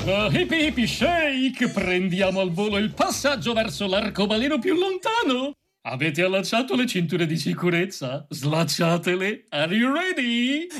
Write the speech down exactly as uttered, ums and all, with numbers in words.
Uh, hippie hippie shake! Prendiamo al volo il passaggio verso l'arcobaleno più lontano! Avete allacciato le cinture di sicurezza? Slacciatele! Are you ready?